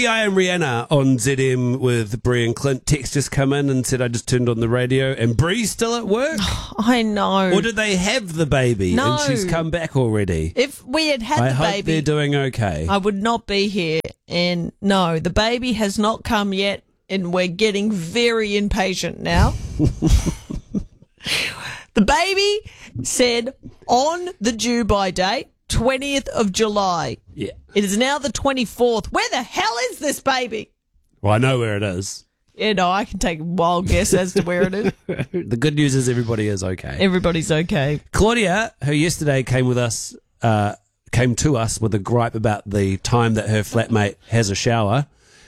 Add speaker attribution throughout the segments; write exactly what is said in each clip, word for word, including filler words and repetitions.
Speaker 1: I am Rihanna on Z M with Bree and Clint. Text just come in and said I just turned on the radio and Bree's still at work?
Speaker 2: I know.
Speaker 1: Or did they have the baby
Speaker 2: No.
Speaker 1: and she's come back already?
Speaker 2: If we had had
Speaker 1: I
Speaker 2: the
Speaker 1: hope
Speaker 2: baby,
Speaker 1: they're doing okay.
Speaker 2: I would not be here. And no, the baby has not come yet, and we're getting very impatient now. The baby said on the due by date, twentieth of July.
Speaker 1: Yeah.
Speaker 2: It is now the twenty-fourth. Where the hell is this baby?
Speaker 1: Well, I know where it is.
Speaker 2: Yeah, no, I can take a wild guess as to where it is.
Speaker 1: The good news is everybody is okay.
Speaker 2: Everybody's okay.
Speaker 1: Claudia, who yesterday came with us, uh, came to us with a gripe about the time that her flatmate has a shower,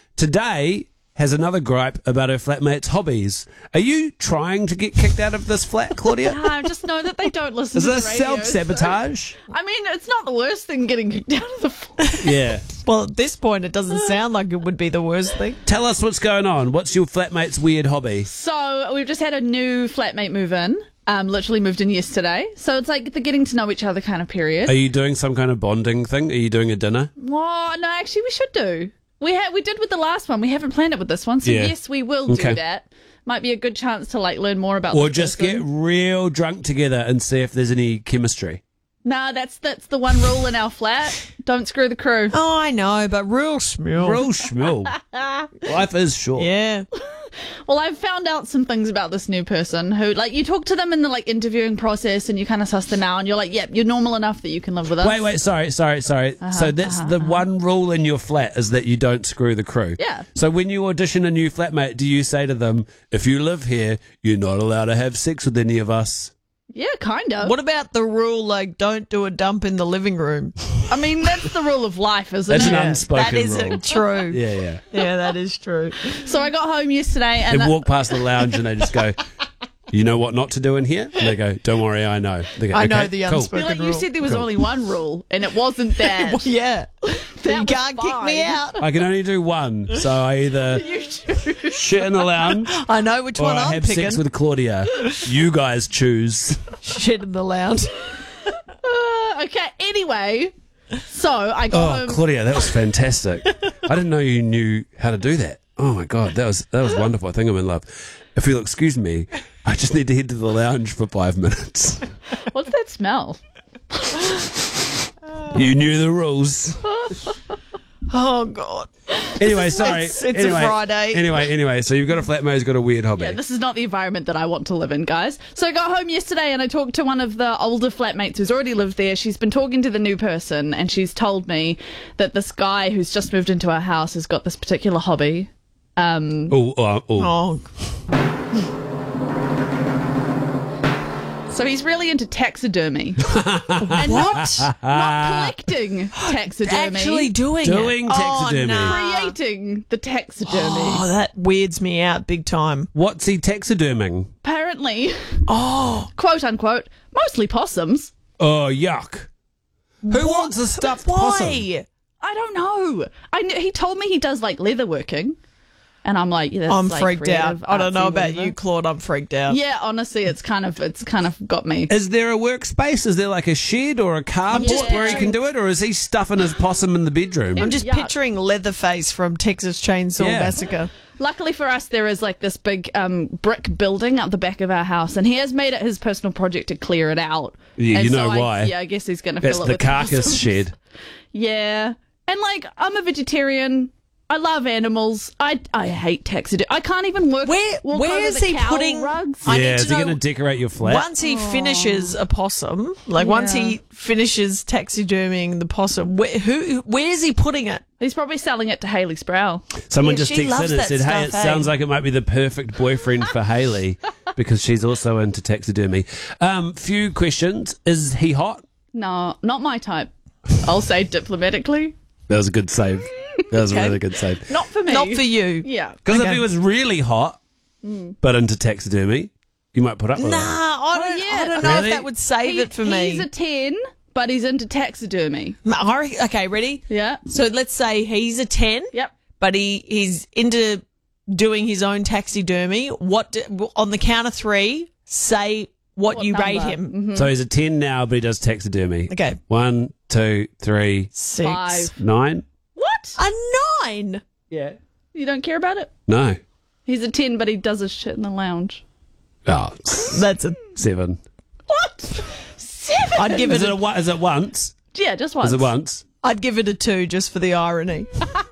Speaker 1: today has another gripe about her flatmate's hobbies. Are you trying to get kicked out of this flat, Claudia?
Speaker 3: I just know that they don't listen
Speaker 1: Is
Speaker 3: to the
Speaker 1: this
Speaker 3: radio.
Speaker 1: self-sabotage?
Speaker 3: So, I mean, it's not the worst thing getting kicked out of the flat.
Speaker 1: Yeah.
Speaker 2: Well, at this point, it doesn't sound like it would be the worst thing.
Speaker 1: Tell us what's going on. What's your flatmate's weird hobby?
Speaker 3: So we've just had a new flatmate move in. Um, literally moved in yesterday. So it's like the getting to know each other kind of period.
Speaker 1: Are you doing some kind of bonding thing? Are you doing a dinner?
Speaker 3: Oh, no, actually we should do. We ha- we did with the last one. We haven't planned it with this one. So
Speaker 1: Yeah.
Speaker 3: yes, we will do
Speaker 1: Okay.
Speaker 3: that. Might be a good chance to like learn more about
Speaker 1: Or
Speaker 3: this
Speaker 1: just
Speaker 3: person.
Speaker 1: get real drunk together and see if there's any chemistry?
Speaker 3: Nah, that's that's the one rule in our flat. Don't screw the crew.
Speaker 2: Oh, I know, but real smell.
Speaker 1: Real schmill. Life is short.
Speaker 2: Yeah.
Speaker 3: Well, I've found out some things about this new person who, like, you talk to them in the like interviewing process and you kind of suss them out and you're like, yep, you're normal enough that you can live with us.
Speaker 1: Wait, wait, sorry, sorry, sorry. so that's the one rule in your flat is that you don't screw the crew.
Speaker 3: Yeah.
Speaker 1: So when you audition a new flatmate, do you say to them, if you live here, you're not allowed to have sex with any of us?
Speaker 3: Yeah, kind of.
Speaker 2: What about the rule, like, don't do a dump in the living room?
Speaker 3: I mean, that's the rule of life, isn't
Speaker 1: That's
Speaker 3: it?
Speaker 1: an unspoken
Speaker 2: That is
Speaker 1: rule.
Speaker 2: true.
Speaker 1: Yeah, yeah.
Speaker 2: Yeah, that is true.
Speaker 3: So I got home yesterday and
Speaker 1: They
Speaker 3: I-
Speaker 1: walk past the lounge and they just go, you know what not to do in here? And they go, don't worry, I know. They go,
Speaker 2: I know
Speaker 1: "Okay,
Speaker 2: the
Speaker 1: cool."
Speaker 2: unspoken
Speaker 3: You're like, you
Speaker 2: rule.
Speaker 3: said there was
Speaker 1: Cool.
Speaker 3: only one rule, and it wasn't that.
Speaker 2: Well, yeah.
Speaker 3: That
Speaker 2: you
Speaker 3: was
Speaker 2: can't kick me
Speaker 3: fine.
Speaker 2: out.
Speaker 1: I can only do one. So I either
Speaker 3: You do.
Speaker 1: shit in the lounge
Speaker 2: I know which
Speaker 1: or
Speaker 2: one
Speaker 1: I
Speaker 2: I'm
Speaker 1: have
Speaker 2: picking.
Speaker 1: sex with Claudia. You guys choose.
Speaker 2: Shit in the lounge.
Speaker 3: Uh, okay, anyway. So I got
Speaker 1: Oh,
Speaker 3: home.
Speaker 1: Claudia, that was fantastic. I didn't know you knew how to do that. Oh my God, that was that was wonderful. I think I'm in love. If you'll excuse me, I just need to head to the lounge for five minutes.
Speaker 3: What's that smell?
Speaker 1: You knew the rules.
Speaker 2: Oh, God.
Speaker 1: Anyway, sorry.
Speaker 2: It's- it's a
Speaker 1: anyway,
Speaker 2: Friday.
Speaker 1: Anyway, anyway, so you've got a flatmate who's got a weird hobby.
Speaker 3: Yeah, this is not the environment that I want to live in, guys. So I got home yesterday and I talked to one of the older flatmates who's already lived there. She's been talking to the new person and she's told me that this guy who's just moved into our house has got this particular hobby. Um,
Speaker 1: Oh, oh, oh.
Speaker 2: Oh,
Speaker 3: so he's really into taxidermy. and
Speaker 2: what?
Speaker 3: Not, not collecting taxidermy.
Speaker 2: Actually doing
Speaker 1: Doing
Speaker 2: it.
Speaker 1: taxidermy.
Speaker 2: Oh, no.
Speaker 3: creating the taxidermy.
Speaker 2: Oh, that weirds me out big time.
Speaker 1: What's he taxiderming?
Speaker 3: Apparently,
Speaker 2: Oh,
Speaker 3: quote unquote, mostly possums.
Speaker 1: Oh, yuck. Who wants a stuffed possum?
Speaker 2: why?
Speaker 3: I don't know. I kn- he told me he does like leather working, and I'm like, yeah, that's,
Speaker 2: I'm
Speaker 3: like,
Speaker 2: freaked out.
Speaker 3: creative,
Speaker 2: I don't know
Speaker 3: artsy,
Speaker 2: about
Speaker 3: whatever.
Speaker 2: you, Claude. I'm freaked out.
Speaker 3: Yeah, honestly, it's kind of it's kind of got me.
Speaker 1: Is there a workspace? Is there like a shed or a carport
Speaker 3: just
Speaker 1: where he can do it? Or is he stuffing his possum in the bedroom?
Speaker 2: I'm just
Speaker 3: Yuck.
Speaker 2: picturing Leatherface from Texas Chainsaw
Speaker 1: Yeah.
Speaker 2: Massacre.
Speaker 3: Luckily for us, there is like this big um, brick building out the back of our house, and he has made it his personal project to clear it out.
Speaker 1: Yeah,
Speaker 3: And
Speaker 1: you know
Speaker 3: so I-
Speaker 1: why.
Speaker 3: yeah, I guess he's going to
Speaker 1: That's
Speaker 3: fill it
Speaker 1: the
Speaker 3: with
Speaker 1: carcass
Speaker 3: possums.
Speaker 1: shed.
Speaker 3: Yeah, and like I'm a vegetarian. I love animals. I I hate taxidermy. I can't even work.
Speaker 2: Where-
Speaker 3: walk
Speaker 2: where
Speaker 3: over
Speaker 2: is
Speaker 3: the
Speaker 2: he
Speaker 3: cow
Speaker 2: putting-
Speaker 3: rugs?
Speaker 2: I
Speaker 1: yeah,
Speaker 2: need to
Speaker 1: is he
Speaker 2: know-
Speaker 1: going to decorate your flat?
Speaker 2: Once he finishes a possum, like once
Speaker 3: Yeah.
Speaker 2: he finishes taxidermying the possum, where, who, where is he putting it?
Speaker 3: He's probably selling it to Haley Sproul.
Speaker 1: Someone
Speaker 2: Yeah,
Speaker 1: just
Speaker 2: she
Speaker 1: texted
Speaker 2: loves
Speaker 1: in and
Speaker 2: that
Speaker 1: said, hey, it
Speaker 2: stuff, eh?"
Speaker 1: sounds like it might be the perfect boyfriend for Haley because she's also into taxidermy. Um, few questions. Is he hot?
Speaker 3: No, not my type. I'll say diplomatically.
Speaker 1: That was a good save. That was a
Speaker 2: Okay.
Speaker 1: really good save.
Speaker 3: Not for me.
Speaker 2: Not for you.
Speaker 3: Yeah.
Speaker 1: Because
Speaker 2: Okay.
Speaker 1: if he was really hot, but into taxidermy, you might put up with
Speaker 2: Nah,
Speaker 1: it.
Speaker 2: I don't,
Speaker 3: yeah.
Speaker 2: I don't know
Speaker 1: Really?
Speaker 2: if that would save
Speaker 3: He-
Speaker 2: it for me.
Speaker 3: He's a ten, but he's into taxidermy.
Speaker 2: I reckon- okay, ready?
Speaker 3: Yeah.
Speaker 2: So let's say he's a ten,
Speaker 3: Yep.
Speaker 2: but he, he's into doing his own taxidermy. What do, on the count of three, say what,
Speaker 3: What
Speaker 2: you rate
Speaker 3: number?
Speaker 2: him.
Speaker 3: Mm-hmm.
Speaker 1: So he's a ten now, but he does taxidermy.
Speaker 2: Okay.
Speaker 1: One, two, three,
Speaker 2: Six.
Speaker 3: Five.
Speaker 1: nine.
Speaker 3: What?
Speaker 2: A nine.
Speaker 1: Yeah.
Speaker 3: You don't care about it?
Speaker 1: No.
Speaker 3: He's a ten, but he does his shit in the lounge.
Speaker 1: Oh,
Speaker 2: That's a.
Speaker 1: seven.
Speaker 3: What? Seven?
Speaker 2: I'd give
Speaker 1: Is
Speaker 2: it.
Speaker 1: it,
Speaker 2: A,
Speaker 1: a, one- is it once?
Speaker 3: Yeah, just once.
Speaker 1: Is it once?
Speaker 2: I'd give it a two just for the irony.